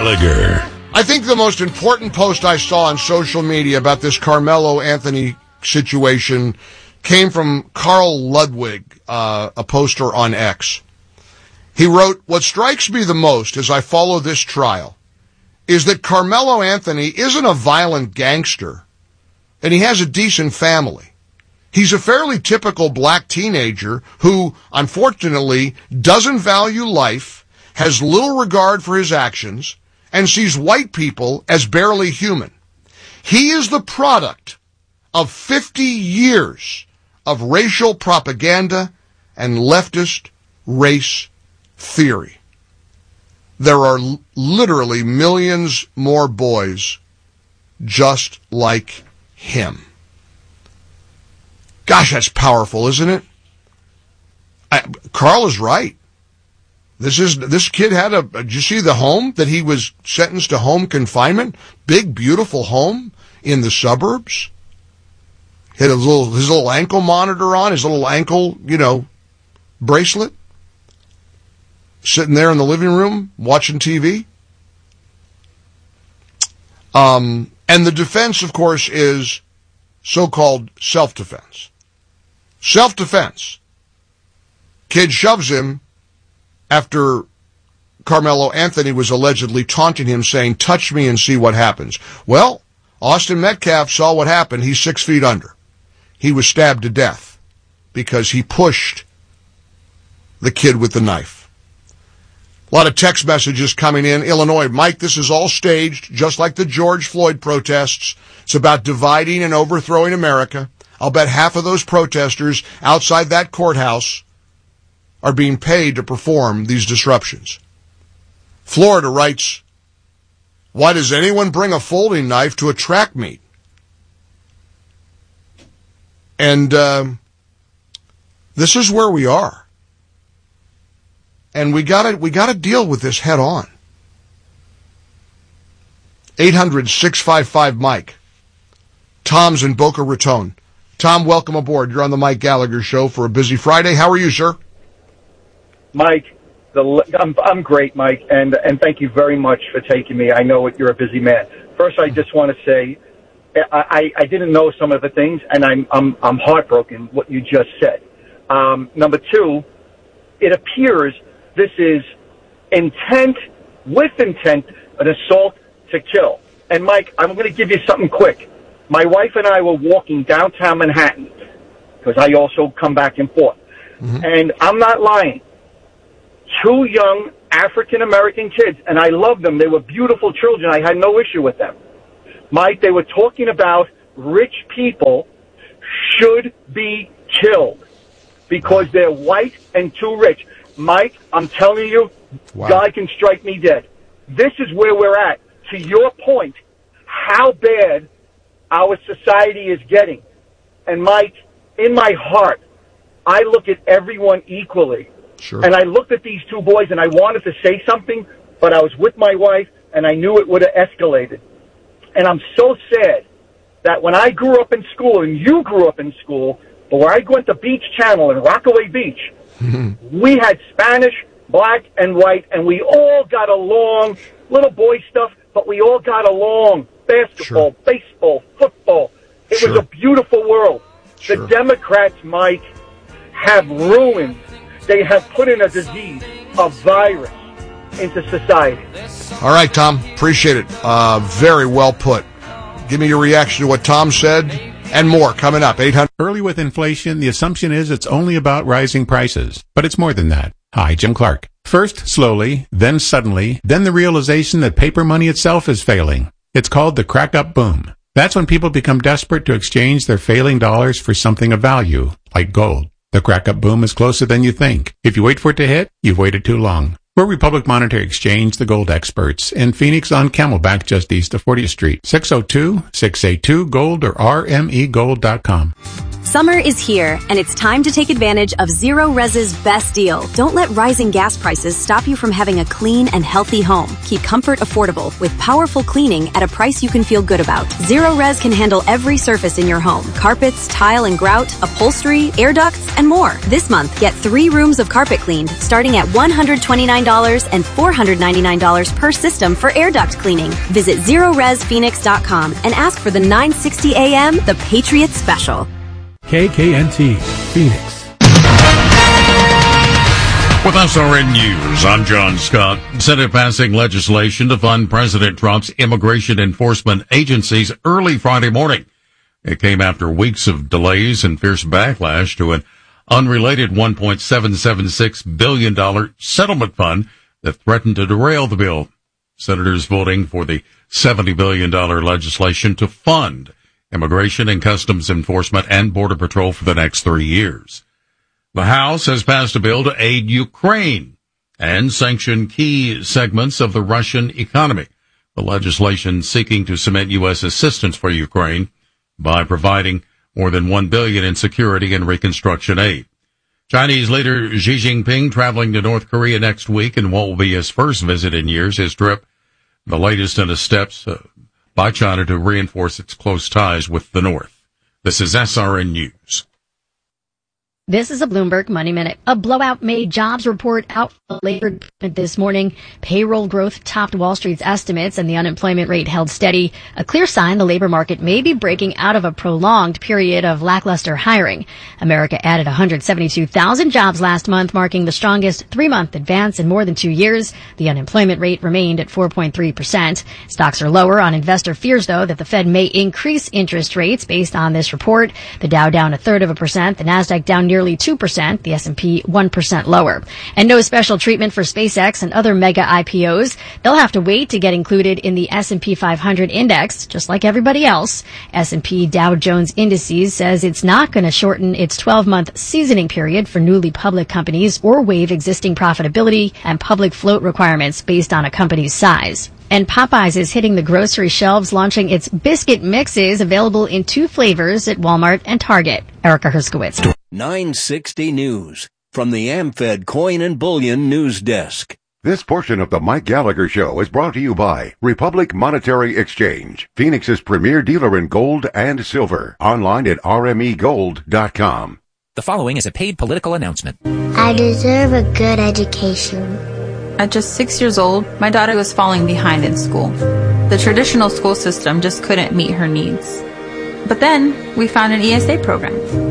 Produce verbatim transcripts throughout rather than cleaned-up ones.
Gallagher. I think the most important post I saw on social media about this Carmelo Anthony situation came from Carl Ludwig, uh, a poster on X. He wrote, "What strikes me the most as I follow this trial is that Carmelo Anthony isn't a violent gangster, and he has a decent family. He's a fairly typical black teenager who, unfortunately, doesn't value life, has little regard for his actions, and sees white people as barely human. He is the product of fifty years of racial propaganda and leftist race theory. There are l- literally millions more boys just like him." Gosh, that's powerful, isn't it? I, Carl is right. This is this kid had a. Did you see the home that he was sentenced to home confinement? Big, beautiful home in the suburbs. He had a little his little ankle monitor on, his little ankle, you know, bracelet. Sitting there in the living room watching T V. Um, and the defense, of course, is so-called self-defense. Self-defense. Kid shoves him after Carmelo Anthony was allegedly taunting him, saying, "Touch me and see what happens." Well, Austin Metcalf saw what happened. He's six feet under. He was stabbed to death because he pushed the kid with the knife. A lot of text messages coming in. Illinois, Mike, this is all staged, just like the George Floyd protests. It's about dividing and overthrowing America. I'll bet half of those protesters outside that courthouse are being paid to perform these disruptions. Florida writes, "Why does anyone bring a folding knife to a track meet?" And um, this is where we are. And we gotta, we gotta deal with this head on. eight hundred, six five five, Mike. Tom's in Boca Raton. Tom, welcome aboard. You're on the Mike Gallagher Show for a busy Friday. How are you, sir? Mike, the, I'm, I'm great, Mike, and, and thank you very much for taking me. I know you're a busy man. First, I just want to say I, I didn't know some of the things, and I'm, I'm, I'm heartbroken what you just said. Um, number two, it appears this is intent, with intent, an assault to kill. And, Mike, I'm going to give you something quick. My wife and I were walking downtown Manhattan, because I also come back and forth. Mm-hmm. And I'm not lying. Two young African-American kids, and I love them. They were beautiful children. I had no issue with them. Mike, they were talking about rich people should be killed because they're white and too rich. Mike, I'm telling you, wow. God can strike me dead. This is where we're at. To your point, how bad our society is getting. And, Mike, in my heart, I look at everyone equally. Sure. And I looked at these two boys, and I wanted to say something, but I was with my wife, and I knew it would have escalated. And I'm so sad that when I grew up in school, and you grew up in school, but where I went to Beach Channel in Rockaway Beach, we had Spanish, black, and white, and we all got along, little boy stuff, but we all got along. Basketball, sure. Baseball, football. It sure. was a beautiful world. Sure. The Democrats, Mike, have ruined, they have put in a disease, a virus, into society. All right, Tom. Appreciate it. Uh, very well put. Give me your reaction to what Tom said and more coming up. eight hundred. Early with inflation, the assumption is it's only about rising prices. But it's more than that. Hi, Jim Clark. First slowly, then suddenly, then the realization that paper money itself is failing. It's called the crack-up boom. That's when people become desperate to exchange their failing dollars for something of value, like gold. The crack-up boom is closer than you think. If you wait for it to hit, you've waited too long. We're Republic Monetary Exchange, the gold experts, in Phoenix on Camelback just east of fortieth Street. six oh two, six eight two, gold or r m e gold dot com. Summer is here, and it's time to take advantage of Zero Res's best deal. Don't let rising gas prices stop you from having a clean and healthy home. Keep comfort affordable with powerful cleaning at a price you can feel good about. Zero Res can handle every surface in your home. Carpets, tile and grout, upholstery, air ducts, and more. This month, get three rooms of carpet cleaned, starting at one hundred twenty-nine dollars and four hundred ninety-nine dollars per system for air duct cleaning. Visit zero res phoenix dot com and ask for the nine sixty A M The Patriot Special. K K N T, Phoenix. With S R N News, I'm John Scott. Senate passing legislation to fund President Trump's immigration enforcement agencies early Friday morning. It came after weeks of delays and fierce backlash to an unrelated one point seven seven six billion dollars settlement fund that threatened to derail the bill. Senators voting for the seventy billion dollars legislation to fund Immigration and Customs Enforcement and Border Patrol for the next three years. The House has passed a bill to aid Ukraine and sanction key segments of the Russian economy. The legislation seeking to cement U S assistance for Ukraine by providing more than one billion dollars in security and reconstruction aid. Chinese leader Xi Jinping traveling to North Korea next week in what will be his first visit in years. His trip, the latest in the steps uh, by China to reinforce its close ties with the North. This is S R N News. This is a Bloomberg Money Minute. A blowout May jobs report out later this morning. Payroll growth topped Wall Street's estimates and the unemployment rate held steady. A clear sign the labor market may be breaking out of a prolonged period of lackluster hiring. America added one hundred seventy-two thousand jobs last month, marking the strongest three-month advance in more than two years. The unemployment rate remained at four point three percent. Stocks are lower on investor fears, though, that the Fed may increase interest rates based on this report. The Dow down a third of a percent. The Nasdaq down nearly nearly two percent, the S and P one percent lower. And no special treatment for SpaceX and other mega I P Os. They'll have to wait to get included in the S and P five hundred index, just like everybody else. S and P Dow Jones Indices says it's not going to shorten its twelve-month seasoning period for newly public companies or waive existing profitability and public float requirements based on a company's size. And Popeyes is hitting the grocery shelves, launching its biscuit mixes, available in two flavors at Walmart and Target. Erica Herskowitz. nine sixty News from the AmFed Coin and Bullion News Desk. This portion of the Mike Gallagher Show is brought to you by Republic Monetary Exchange, Phoenix's premier dealer in gold and silver. Online at r m e gold dot com. The following is a paid political announcement. I deserve a good education. At just six years old, my daughter was falling behind in school. The traditional school system just couldn't meet her needs. But then, we found an E S A program.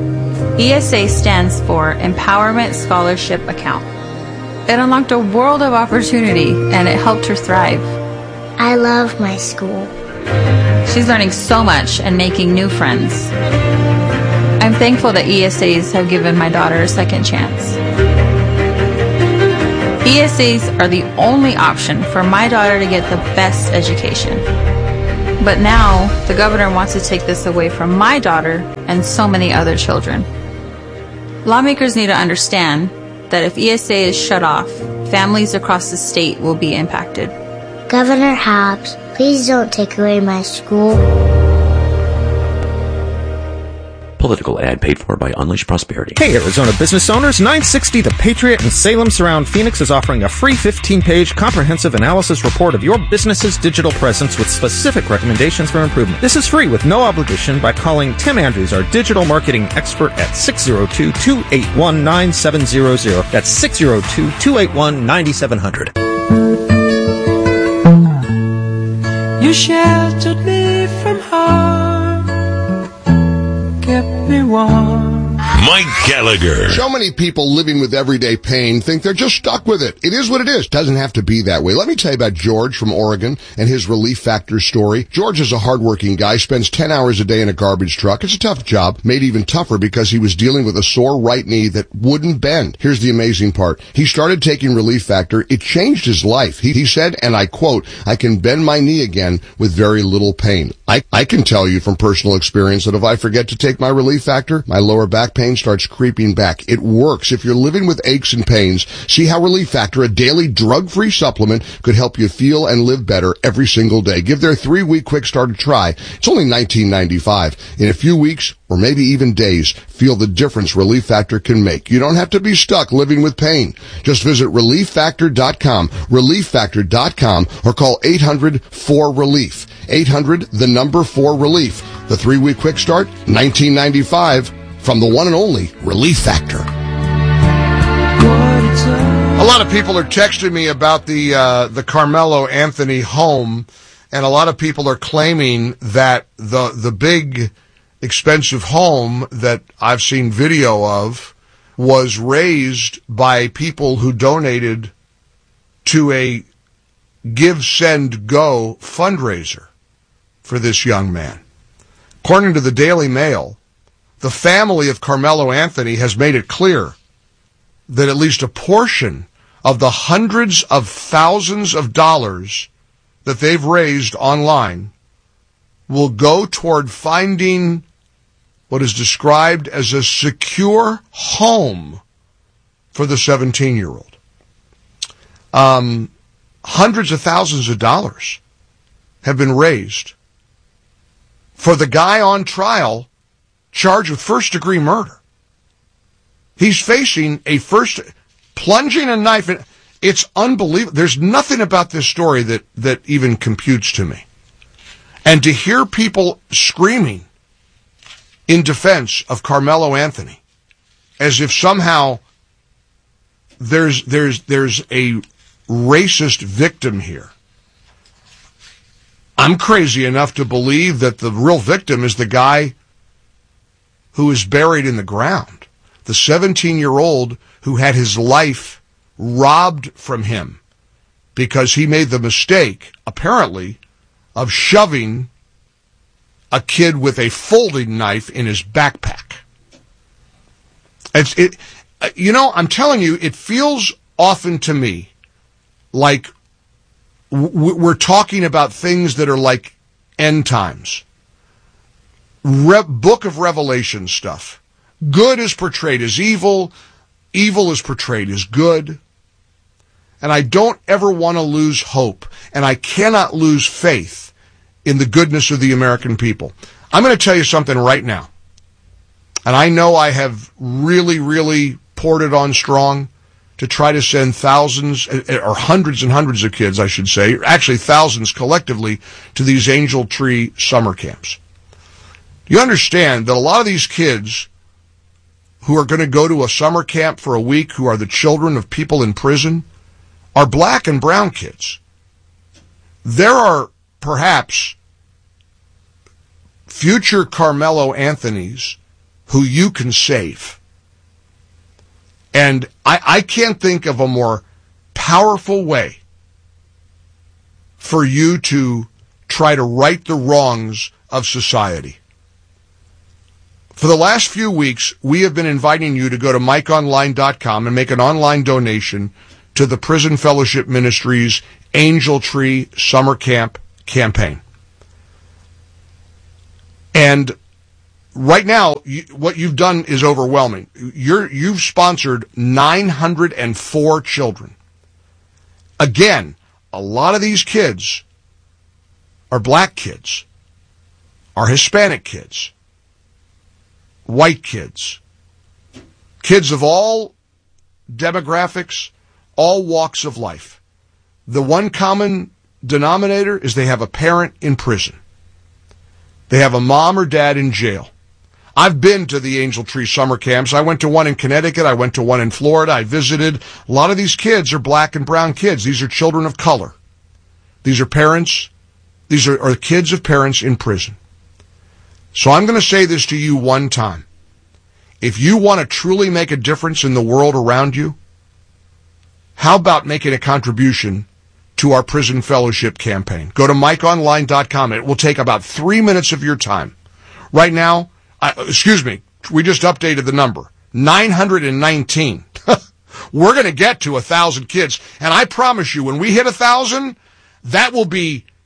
E S A stands for Empowerment Scholarship Account. It unlocked a world of opportunity, and it helped her thrive. I love my school. She's learning so much and making new friends. I'm thankful that E S As have given my daughter a second chance. E S As are the only option for my daughter to get the best education. But now, the governor wants to take this away from my daughter and so many other children. Lawmakers need to understand that if E S A is shut off, families across the state will be impacted. Governor Hobbs, please don't take away my school. Political ad paid for by Unleash Prosperity. Hey, Arizona business owners, nine sixty The Patriot in Salem Surround Phoenix is offering a free fifteen-page comprehensive analysis report of your business's digital presence with specific recommendations for improvement. This is free with no obligation by calling Tim Andrews, our digital marketing expert, at six oh two, two eight one, nine seven zero zero. That's six oh two, two eight one, nine seven zero zero. You sheltered me from harm, kept me warm. Mike Gallagher. So many people living with everyday pain think they're just stuck with it. It is what it is. Doesn't have to be that way. Let me tell you about George from Oregon and his Relief Factor story. George is a hardworking guy, spends ten hours a day in a garbage truck. It's a tough job, made even tougher because he was dealing with a sore right knee that wouldn't bend. Here's the amazing part. He started taking Relief Factor. It changed his life. He, he said, and I quote, "I can bend my knee again with very little pain." I, I can tell you from personal experience that if I forget to take my Relief Factor, my lower back pain pain starts creeping back. It works. If you're living with aches and pains, see how Relief Factor, a daily drug-free supplement, could help you feel and live better every single day. Give their three-week quick start a try. It's only nineteen ninety-five. In a few weeks, or maybe even days, feel the difference Relief Factor can make. You don't have to be stuck living with pain. Just visit relief factor dot com, relief factor dot com, or call eight hundred four relief. eight hundred, the number four relief. The three-week quick start, nineteen ninety-five, from the one and only Relief Factor. A lot of people are texting me about the uh, the Carmelo Anthony home, and a lot of people are claiming that the the big expensive home that I've seen video of was raised by people who donated to a Give, Send, Go fundraiser for this young man. According to the Daily Mail, the family of Carmelo Anthony has made it clear that at least a portion of the hundreds of thousands of dollars that they've raised online will go toward finding what is described as a secure home for the seventeen-year-old. Um, hundreds of thousands of dollars have been raised for the guy on trial charged with first-degree murder. He's facing a first, plunging a knife in. It's unbelievable. There's nothing about this story that, that even computes to me. And to hear people screaming in defense of Carmelo Anthony, as if somehow there's, there's, there's a racist victim here. I'm crazy enough to believe that the real victim is the guy who is buried in the ground. The seventeen-year-old who had his life robbed from him because he made the mistake, apparently, of shoving a kid with a folding knife in his backpack. It's, it, you know, I'm telling you, it feels often to me like we're talking about things that are like end times. Re- Book of Revelation stuff. Good is portrayed as evil. Evil is portrayed as good. And I don't ever want to lose hope. And I cannot lose faith in the goodness of the American people. I'm going to tell you something right now. And I know I have really, really poured it on strong to try to send thousands, or hundreds and hundreds of kids, I should say, actually thousands collectively, to these Angel Tree summer camps. You understand that a lot of these kids who are going to go to a summer camp for a week, who are the children of people in prison, are black and brown kids. There are perhaps future Carmelo Anthonys who you can save. And I, I can't think of a more powerful way for you to try to right the wrongs of society. For the last few weeks, we have been inviting you to go to mike online dot com and make an online donation to the Prison Fellowship Ministries Angel Tree Summer Camp campaign. And right now, you, what you've done is overwhelming. You're, you've sponsored nine hundred four children. Again, a lot of these kids are black kids, are Hispanic kids, white kids, kids of all demographics, all walks of life. The one common denominator is they have a parent in prison. They have a mom or dad in jail. I've been to the Angel Tree summer camps. I went to one in Connecticut. I went to one in Florida. I visited. A lot of these kids are black and brown kids. These are children of color. These are parents. These are, are kids of parents in prison. So I'm going to say this to you one time. If you want to truly make a difference in the world around you, how about making a contribution to our Prison Fellowship campaign? Go to mike online dot com. It will take about three minutes of your time. Right now, uh, excuse me, we just updated the number. nine hundred nineteen. We're going to get to one thousand kids. And I promise you, when we hit one thousand, that will be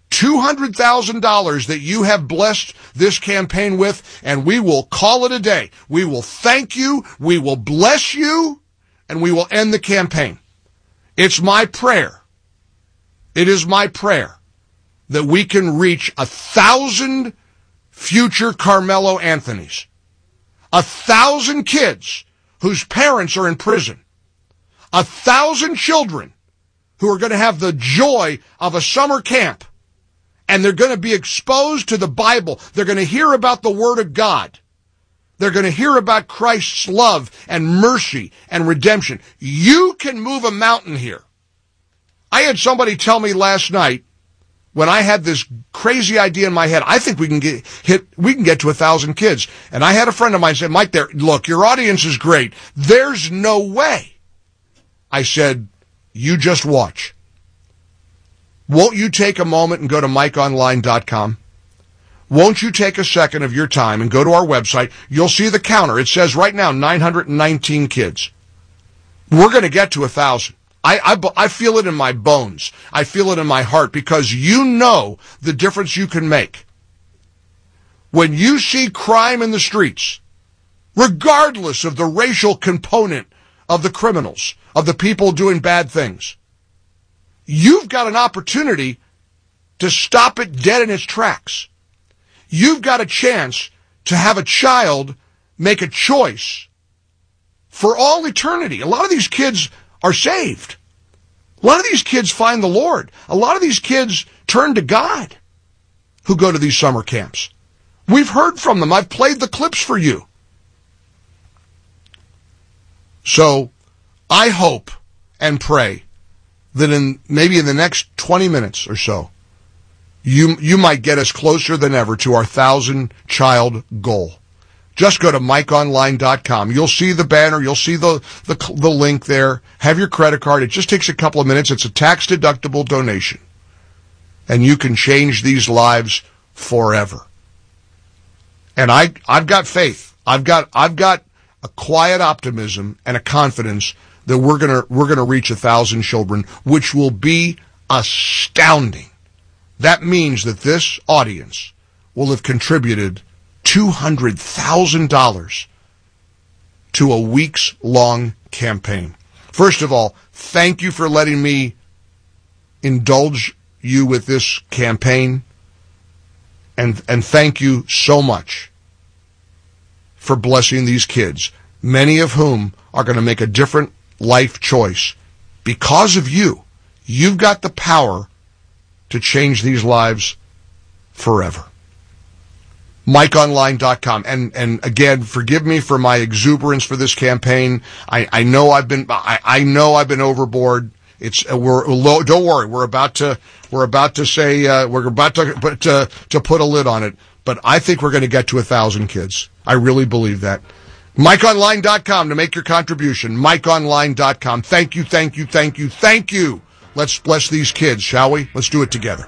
two hundred thousand dollars that you have blessed this campaign with, and we will call it a day. We will thank you, we will bless you, and we will end the campaign. It's my prayer. It is my prayer that we can reach a thousand future Carmelo Anthonys, a thousand kids whose parents are in prison, a thousand children who are going to have the joy of a summer camp, and they're going to be exposed to the Bible. They're going to hear about the Word of God. They're going to hear about Christ's love and mercy and redemption. You can move a mountain here. I had somebody tell me last night, when I had this crazy idea in my head, I think we can get hit, we can get to a thousand kids. And I had a friend of mine say, Mike, there, look, your audience is great. There's no way. I said, you just watch. Won't you take a moment and go to mike online dot com? Won't you take a second of your time and go to our website? You'll see the counter. It says right now nine hundred nineteen kids. We're going to get to a thousand. I, I, I feel it in my bones. I feel it in my heart, because you know the difference you can make. When you see crime in the streets, regardless of the racial component of the criminals, of the people doing bad things, you've got an opportunity to stop it dead in its tracks. You've got a chance to have a child make a choice for all eternity. A lot of these kids are saved. A lot of these kids find the Lord. A lot of these kids turn to God who go to these summer camps. We've heard from them. I've played the clips for you. So I hope and pray that in maybe in the next twenty minutes or so, you you might get us closer than ever to our thousand child goal. Just go to mike online dot com. You'll see the banner. You'll see the, the the link there. Have your credit card. It just takes a couple of minutes. It's a tax-deductible donation. And you can change these lives forever. And I, I've got faith. I've got, I've got a quiet optimism and a confidence that we're gonna, we're gonna reach a thousand children, which will be astounding. That means that this audience will have contributed two hundred thousand dollars to a weeks-long campaign. First of all, thank you for letting me indulge you with this campaign, and and thank you so much for blessing these kids, many of whom are going to make a different life choice because of you. You've got the power to change these lives forever. mike online dot com. And, and again, forgive me for my exuberance for this campaign. I, I know I've been, I, I know I've been overboard. It's, we're low, don't worry. We're about to, we're about to say, uh, we're about to, but, uh, to put a lid on it. But I think we're going to get to a thousand kids. I really believe that. mike online dot com to make your contribution. mike online dot com. Thank you, thank you, thank you, thank you. Let's bless these kids, shall we? Let's do it together.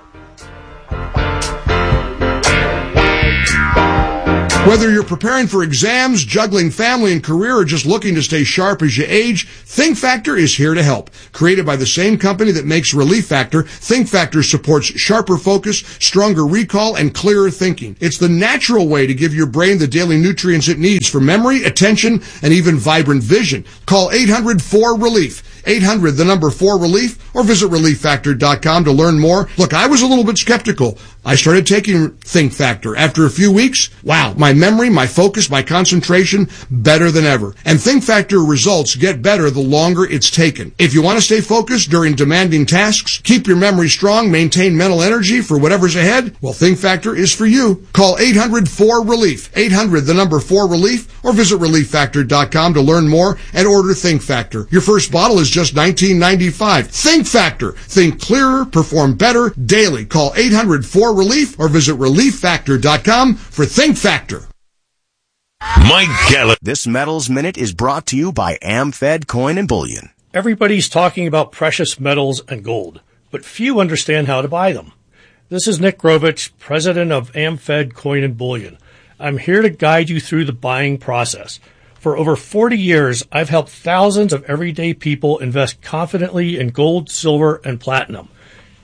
Whether you're preparing for exams, juggling family and career, or just looking to stay sharp as you age, Think Factor is here to help. Created by the same company that makes Relief Factor, Think Factor supports sharper focus, stronger recall, and clearer thinking. It's the natural way to give your brain the daily nutrients it needs for memory, attention, and even vibrant vision. Call eight hundred four relief. eight hundred, the number four relief, or visit relief factor dot com to learn more. Look, I was a little bit skeptical. I started taking Think Factor. After a few weeks, wow, my memory, my focus, my concentration, better than ever. And Think Factor results get better the longer it's taken. If you want to stay focused during demanding tasks, keep your memory strong, maintain mental energy for whatever's ahead, well, Think Factor is for you. Call eight hundred four relief. eight hundred, the number four relief, or visit relief factor dot com to learn more and order Think Factor. Your first bottle is just nineteen ninety-five. Think Factor. Think clearer, perform better daily. Call eight hundred four relief or visit relief factor dot com for Think Factor. Mike Gallagher. This Metals Minute is brought to you by AmFed Coin and Bullion. Everybody's talking about precious metals and gold, but few understand how to buy them. This is Nick Grovich, president of AmFed Coin and Bullion. I'm here to guide you through the buying process. For over forty years, I've helped thousands of everyday people invest confidently in gold, silver, and platinum.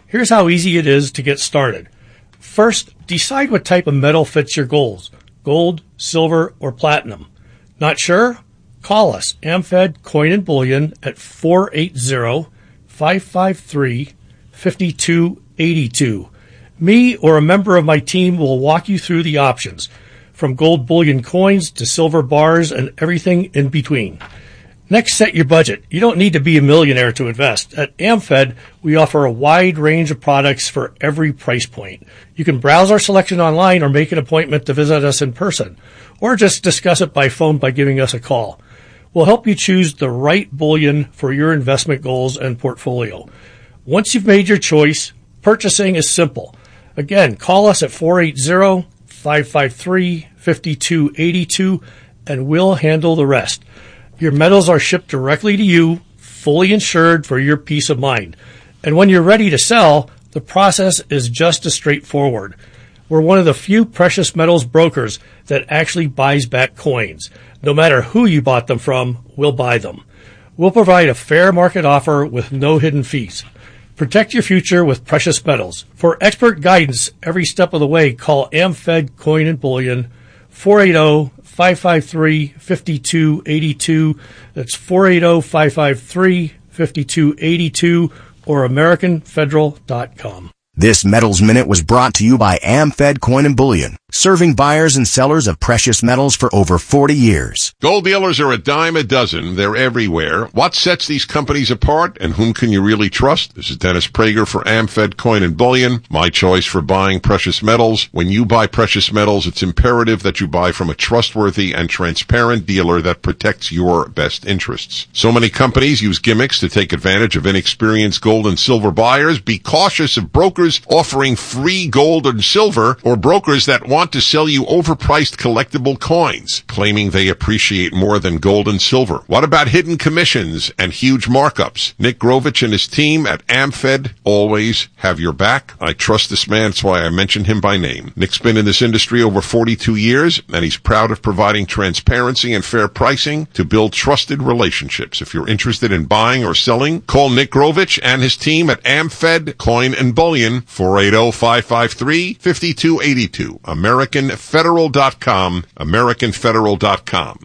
Here's how easy it is to get started. First, decide what type of metal fits your goals. Gold, silver, or platinum. Not sure? Call us, AmFed Coin and Bullion, at four eight zero, five five three, five two eight two. Me or a member of my team will walk you through the options, from gold bullion coins to silver bars and everything in between. Next, set your budget. You don't need to be a millionaire to invest. At AmFed, we offer a wide range of products for every price point. You can browse our selection online or make an appointment to visit us in person, or just discuss it by phone by giving us a call. We'll help you choose the right bullion for your investment goals and portfolio. Once you've made your choice, purchasing is simple. Again, call us at four eight zero, five five three, five two eight two and we'll handle the rest. Your metals are shipped directly to you, fully insured for your peace of mind. And when you're ready to sell, the process is just as straightforward. We're one of the few precious metals brokers that actually buys back coins. No matter who you bought them from, we'll buy them. We'll provide a fair market offer with no hidden fees. Protect your future with precious metals. For expert guidance every step of the way, call AmFed Coin and Bullion, four eight zero, five five three, five two eight two. That's four eight zero, five five three, five two eight two or American Federal dot com. This Metals Minute was brought to you by AmFed Coin and Bullion, serving buyers and sellers of precious metals for over forty years. Gold dealers are a dime a dozen. They're everywhere. What sets these companies apart, and whom can you really trust? This is Dennis Prager for AmFed Coin and Bullion, my choice for buying precious metals. When you buy precious metals, it's imperative that you buy from a trustworthy and transparent dealer that protects your best interests. So many companies use gimmicks to take advantage of inexperienced gold and silver buyers. Be cautious of brokers offering free gold and silver, or brokers that want to sell you overpriced collectible coins, claiming they appreciate more than gold and silver. What about hidden commissions and huge markups? Nick Grovich and his team at AmFed always have your back. I trust this man, that's why I mentioned him by name. Nick's been in this industry over forty-two years, and he's proud of providing transparency and fair pricing to build trusted relationships. If you're interested in buying or selling, call Nick Grovich and his team at AmFed Coin and Bullion, four eight zero, five five three, five two eight two. American Federal dot com. American Federal dot com.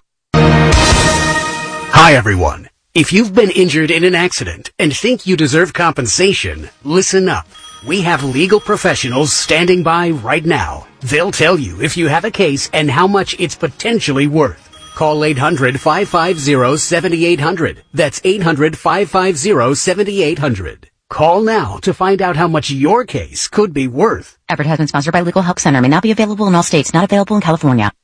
Hi, everyone. If you've been injured in an accident and think you deserve compensation, listen up. We have legal professionals standing by right now. They'll tell you if you have a case and how much it's potentially worth. Call eight hundred, five five zero, seven eight zero zero. That's eight hundred, five five zero, seven eight zero zero. Call now to find out how much your case could be worth. Advertisement sponsored by Legal Help Center. May not be available in all states. Not available in California.